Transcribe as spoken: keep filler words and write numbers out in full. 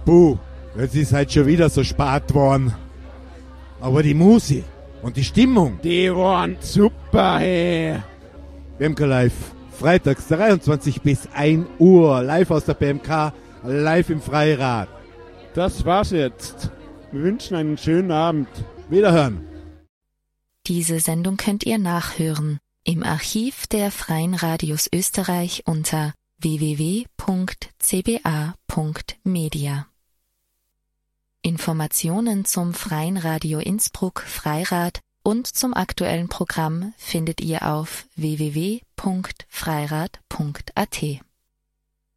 Puh, jetzt ist halt schon wieder so spät geworden. Aber die Musik und die Stimmung, die waren super, hey. B M K Live, freitags dreiundzwanzig bis ein Uhr, live aus der B M K, live im Freirad. Das war's jetzt. Wir wünschen einen schönen Abend. Wiederhören. Diese Sendung könnt ihr nachhören im Archiv der Freien Radios Österreich unter w w w punkt c b a punkt media. Informationen zum Freien Radio Innsbruck Freirad und zum aktuellen Programm findet ihr auf w w w punkt freirad punkt a t.